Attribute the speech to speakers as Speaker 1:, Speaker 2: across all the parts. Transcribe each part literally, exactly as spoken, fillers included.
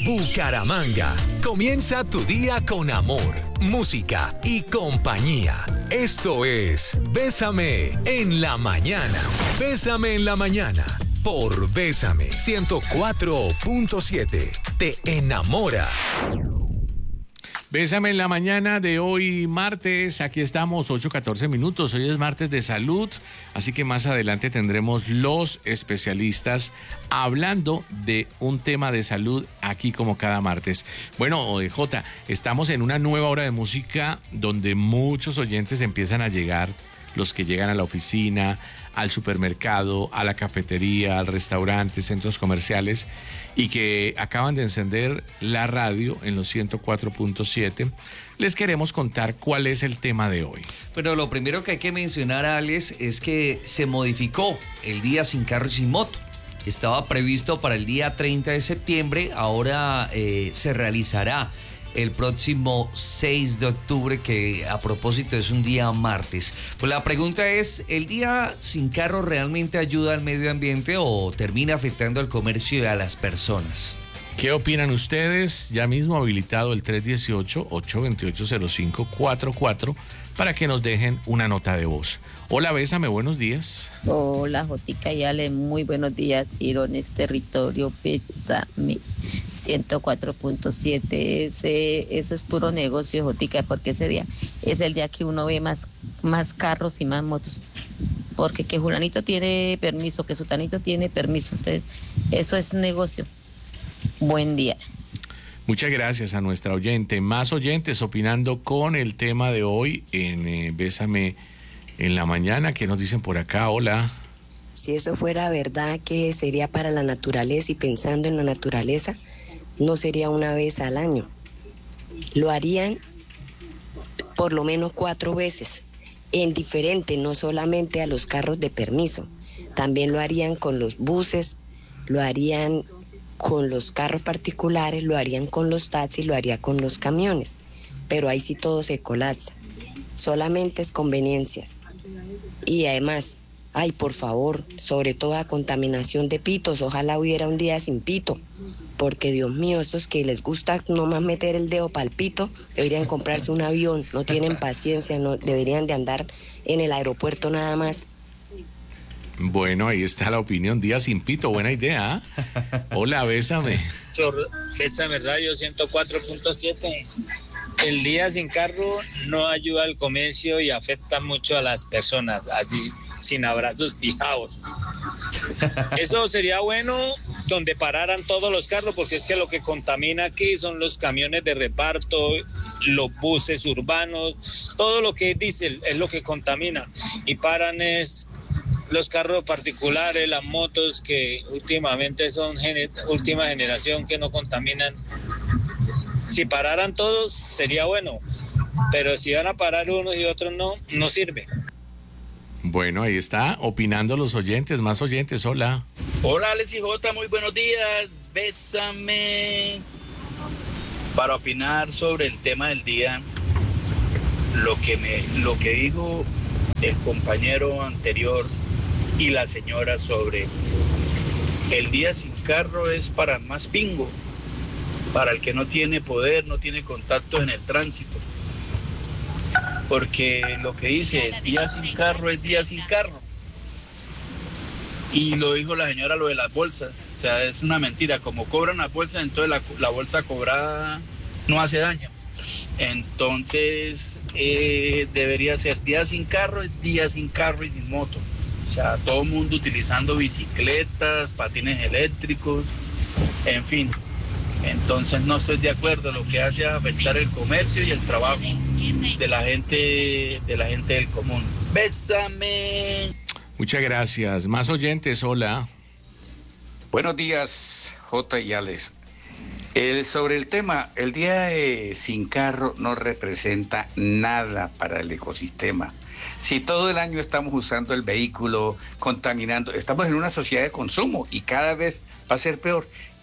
Speaker 1: Bucaramanga. Comienza tu día con amor, música y compañía. Esto es Bésame en la mañana. Bésame en la mañana por Bésame ciento cuatro punto siete. Te enamora.
Speaker 2: Bésame en la mañana de hoy martes, aquí estamos ocho catorce minutos, hoy es martes de salud, así que más adelante tendremos los especialistas hablando de un tema de salud aquí como cada martes. Bueno, Jota, estamos en una nueva hora de música donde muchos oyentes empiezan a llegar, los que llegan a la oficina, al supermercado, a la cafetería, al restaurante, centros comerciales y que acaban de encender la radio en los ciento cuatro punto siete. Les queremos contar cuál es el tema de hoy.
Speaker 3: Pero lo primero que hay que mencionar, Alex, es que se modificó el día sin carro y sin moto. Estaba previsto para el día treinta de septiembre, ahora eh, se realizará el próximo seis de octubre, que a propósito es un día martes. Pues la pregunta es, ¿el día sin carro realmente ayuda al medio ambiente o termina afectando al comercio y a las personas?
Speaker 2: ¿Qué opinan ustedes? Ya mismo habilitado el tres uno ocho, ocho dos ocho, cero cinco cuatro cuatro para que nos dejen una nota de voz. Hola, Bésame, buenos días.
Speaker 4: Hola, Jotica y Ale, muy buenos días. Girones, territorio, Bésame ciento cuatro punto siete. Ese, eso es puro negocio, Jotica, porque ese día es el día que uno ve más, más carros y más motos. Porque que Julanito tiene permiso, que Sutanito tiene permiso. Entonces, eso es negocio. Buen día.
Speaker 2: Muchas gracias a nuestra oyente. Más oyentes opinando con el tema de hoy en eh, Bésame en la mañana. ¿Qué nos dicen por acá? Hola.
Speaker 5: Si eso fuera verdad, que sería para la naturaleza y pensando en la naturaleza, no sería una vez al año. Lo harían por lo menos cuatro veces, en diferente, no solamente a los carros de permiso. También lo harían con los buses, lo harían con los carros particulares, lo harían con los taxis, lo haría con los camiones. Pero ahí sí todo se colapsa. Solamente es conveniencias. Y además, ay, por favor, sobre todo la contaminación de pitos, ojalá hubiera un día sin pito. Porque, Dios mío, esos que les gusta nomás meter el dedo pa'l pito, deberían comprarse un avión, no tienen paciencia, no deberían de andar en el aeropuerto nada más.
Speaker 2: Bueno, ahí está la opinión. Día sin pito, buena idea. ¿eh? Hola, Bésame.
Speaker 6: Bésame Radio ciento cuatro punto siete. El día sin carro no ayuda al comercio y afecta mucho a las personas, así sin abrazos fijados. Eso sería bueno donde pararan todos los carros, porque es que lo que contamina aquí son los camiones de reparto, los buses urbanos, todo lo que es diésel es lo que contamina, y paran es los carros particulares, las motos, que últimamente son gener- última generación, que no contaminan. Si pararan todos sería bueno, pero si van a parar unos y otros no, no sirve.
Speaker 2: Bueno, ahí está, opinando los oyentes, más oyentes. Hola.
Speaker 7: Hola, Alex y Jota, muy buenos días. Bésame. Para opinar sobre el tema del día, lo que me, lo que dijo el compañero anterior y la señora sobre el día sin carro es para más pingo, para el que no tiene poder, no tiene contactos en el tránsito. Porque lo que dice, día sin carro es día sin carro. Y lo dijo la señora, lo de las bolsas. O sea, es una mentira. Como cobran las bolsas, entonces la, la bolsa cobrada no hace daño. Entonces, eh, debería ser día sin carro, es día sin carro y sin moto. O sea, todo el mundo utilizando bicicletas, patines eléctricos, en fin. Entonces no estoy de acuerdo. Lo que hace es afectar el comercio y el trabajo de la gente, de la gente del común. Bésame.
Speaker 2: Muchas gracias. Más oyentes, hola.
Speaker 8: Buenos días, J y Alex. El, sobre el tema, el día eh, sin carro no representa nada para el ecosistema. Si todo el año estamos usando el vehículo, contaminando, estamos en una sociedad de consumo y cada vez va a ser peor.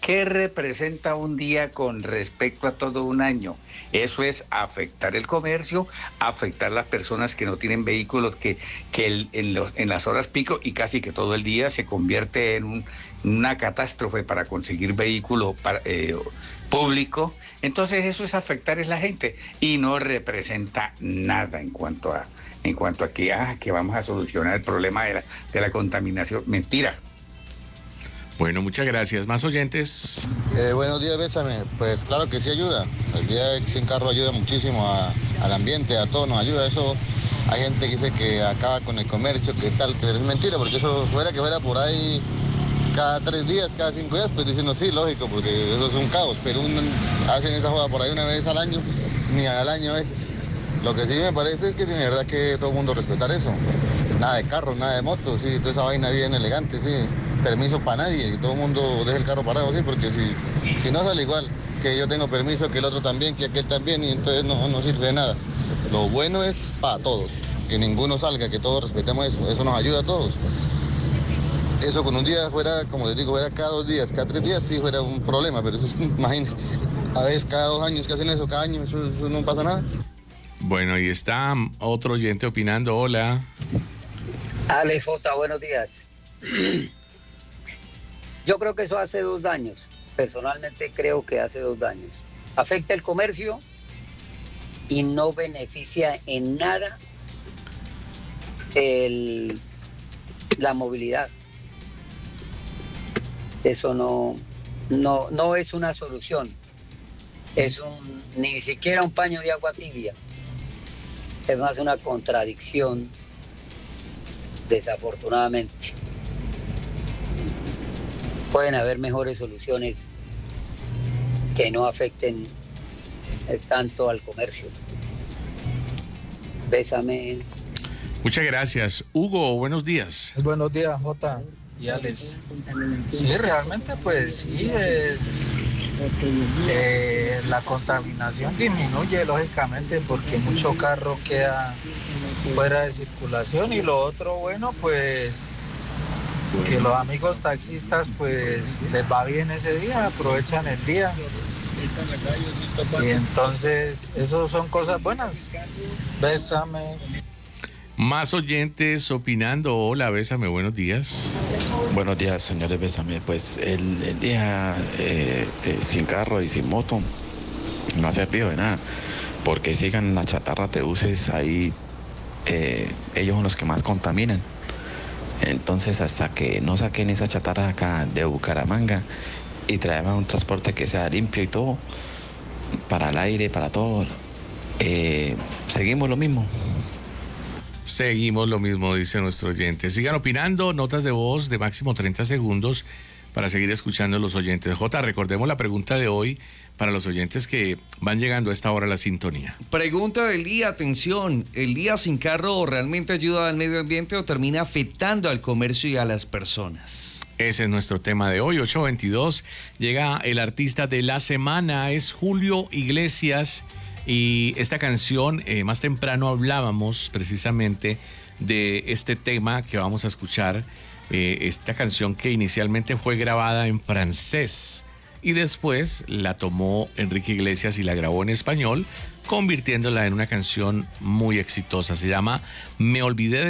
Speaker 8: ¿Qué representa un día con respecto a todo un año? Eso es afectar el comercio, afectar las personas que no tienen vehículos, que, que el, en, los, en las horas pico y casi que todo el día se convierte en un, una catástrofe para conseguir vehículo para, eh, público. Entonces eso es afectar a la gente y no representa nada en cuanto a, en cuanto a que, ah, que vamos a solucionar el problema de la, de la contaminación. Mentira.
Speaker 2: Bueno, muchas gracias. ¿Más oyentes?
Speaker 9: Eh, buenos días, Bésame. Pues claro que sí ayuda. El día sin carro ayuda muchísimo a, al ambiente, a todo nos ayuda. Eso, hay gente que dice que acaba con el comercio, que tal, que es mentira, porque eso fuera que fuera por ahí cada tres días, cada cinco días, pues diciendo sí, lógico, porque eso es un caos. Pero un, hacen esa joda por ahí una vez al año, ni al año a veces. Lo que sí me parece es que tiene verdad que todo el mundo respetar eso. Nada de carros, nada de motos, sí, toda esa vaina bien elegante, sí. Permiso para nadie, que todo el mundo deje el carro parado, sí, porque si, si no sale igual, que yo tengo permiso, que el otro también, que aquel también, y entonces no, no sirve de nada. Lo bueno es para todos, que ninguno salga, que todos respetemos eso, eso nos ayuda a todos. Eso con un día fuera, como les digo, fuera cada dos días, cada tres días, sí fuera un problema, pero eso es, imagínense, a veces cada dos años que hacen eso, cada año, eso, eso no pasa nada.
Speaker 2: Bueno, ahí está otro oyente opinando. Hola.
Speaker 10: Alex J, buenos días. Yo creo que eso hace dos daños. Personalmente creo que hace dos daños. Afecta el comercio y no beneficia en nada el, la movilidad. Eso no, no, no es una solución. Es un, ni siquiera un paño de agua tibia. Es más una contradicción, desafortunadamente. Pueden haber mejores soluciones que no afecten tanto al comercio. Bésame.
Speaker 2: Muchas gracias. Hugo, buenos días.
Speaker 11: Buenos días, Jota y Alex. Sí, realmente pues sí, eh, eh, la contaminación disminuye lógicamente porque mucho carro queda fuera de circulación y lo otro bueno pues que los amigos taxistas pues les va bien ese día, aprovechan el día y entonces eso son cosas buenas. Bésame.
Speaker 2: Más oyentes opinando. Hola, Bésame, buenos días.
Speaker 12: Buenos días, señores Bésame. Pues el, el día eh, eh, sin carro y sin moto no ha servido de nada, porque sigan las chatarras de buses ahí, eh, ellos son los que más contaminan. Entonces, hasta que no saquen esa chatarra acá de Bucaramanga y traemos un transporte que sea limpio y todo, para el aire, para todo, eh, seguimos lo mismo.
Speaker 2: Seguimos lo mismo, dice nuestro oyente. Sigan opinando, notas de voz de máximo treinta segundos para seguir escuchando a los oyentes. Jota, recordemos la pregunta de hoy para los oyentes que van llegando a esta hora a la sintonía.
Speaker 3: Pregunta del día, atención, ¿el día sin carro realmente ayuda al medio ambiente o termina afectando al comercio y a las personas?
Speaker 2: Ese es nuestro tema de hoy, ocho veintidós. Llega el artista de la semana, es Julio Iglesias. Y esta canción, eh, más temprano hablábamos precisamente de este tema que vamos a escuchar, eh, esta canción que inicialmente fue grabada en francés y después la tomó Enrique Iglesias y la grabó en español, convirtiéndola en una canción muy exitosa. Se llama Me olvidé de